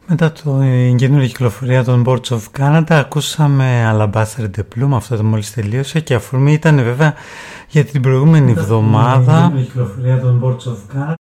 Μετά την καινούργια κυκλοφορία των Boards of Canada ακούσαμε Alabaster de Plume, αυτό το μόλις τελείωσε, και αφορμή ήταν βέβαια για την προηγούμενη εβδομάδα. Την καινούργια κυκλοφορία των Boards of Canada.